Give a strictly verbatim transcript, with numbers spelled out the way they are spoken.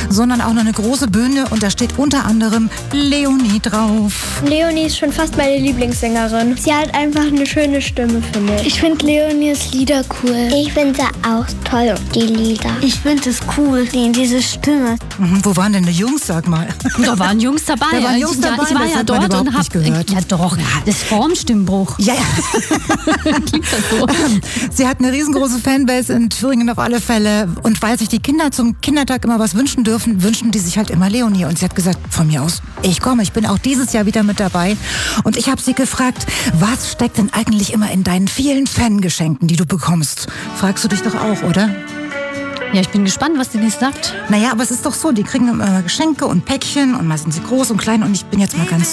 sondern auch noch eine große Bühne und da steht unter anderem Leonie drauf. Leonie ist schon fast meine Lieblingssängerin. Sie hat einfach eine schöne Stimme, finde ich. Ich finde Leonies Lieder cool. Ich finde sie auch toll, die Lieder. Ich finde es cool, die, diese Stimme. Mhm, wo waren denn die Jungs, sag mal? Da waren Jungs dabei. Da waren Jungs dabei, ja, ich war das ja hat man dort überhaupt und hab nicht gehört. Ja doch, das ist vorm Stimmbruch. Ja, ja. Klingt das so? Sie hat eine riesengroße Fanbase in Thüringen auf alle Fälle. Und weil sich die Kinder zum Kindertag immer was wünschen dürfen, wünschen die sich halt immer Leonie. Und sie hat gesagt, von mir aus, ich komme, ich bin auch dieses Jahr wieder mit dabei. Und ich habe sie gefragt, was steckt denn eigentlich immer in deinen vielen Fangeschenken, die du bekommst? Fragst du dich doch auch, oder? Ja, ich bin gespannt, was die jetzt sagt. Naja, aber es ist doch so, die kriegen immer Geschenke und Päckchen und mal sind sie groß und klein. Und ich bin jetzt mal ganz